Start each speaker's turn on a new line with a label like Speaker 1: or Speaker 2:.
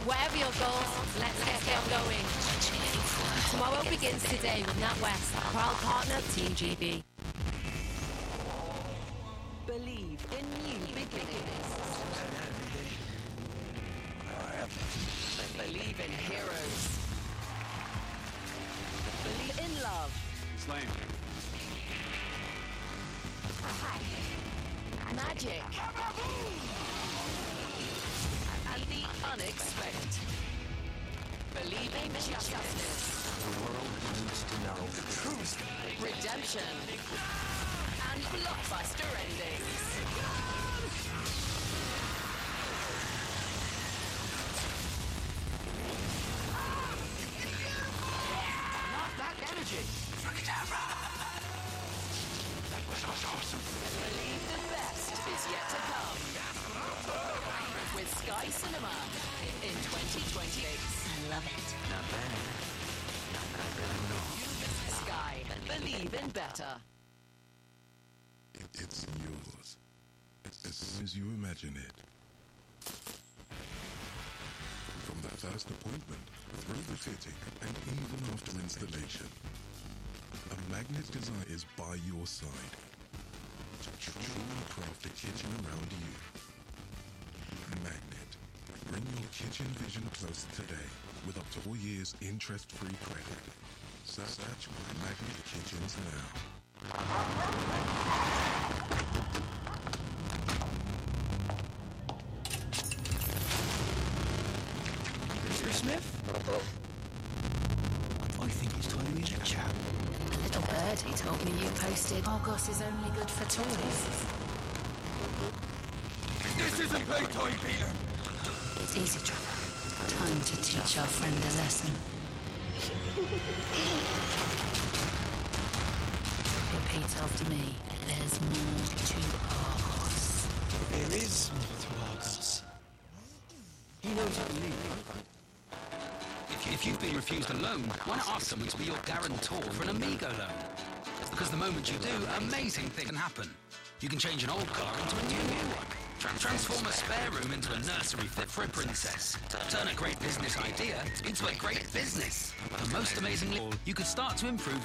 Speaker 1: Whatever your goals, let's get going. Tomorrow begins today with NatWest, proud partner of Team GB.
Speaker 2: Believe in new beginnings. Believe in heroes. Believe in love.
Speaker 3: Slain.
Speaker 2: Magic. And the unexpected. Believe in justice.
Speaker 4: The world needs to know the truth.
Speaker 2: Redemption. And blockbuster endings.
Speaker 4: Not that energy. That was awesome.
Speaker 2: Believe the best is yet to come. With Sky Cinema in 2028.
Speaker 1: I love it.
Speaker 4: Not bad. Not bad at all.
Speaker 2: Sky. Believe in better.
Speaker 5: It's yours. As soon as you imagine it. From the first appointment, through the fitting, and even after installation. A Magnet Design is by your side. To truly craft a kitchen around you. Magnet. Bring your kitchen vision closer today with up to 4 years interest-free credit. Search Magnet Kitchens now.
Speaker 4: Mr. Smith? I think he's telling me a chap.
Speaker 1: Little birdie told me you posted Argos is only good for tourists.
Speaker 4: This isn't playtime, Peter.
Speaker 1: It's easy, Trevor. Time to teach our friend a lesson. Repeat after me. There's more to Argos.
Speaker 4: There is more to Argos. He knows what you mean.
Speaker 3: If you've been refused a loan, why not ask someone to be your guarantor for an Amigo loan? Because the moment you do, amazing things can happen. You can change an old car into a new one. Transform a spare room into a nursery fit for a princess. Turn a great business idea into a great business. And most amazingly, you could start to improve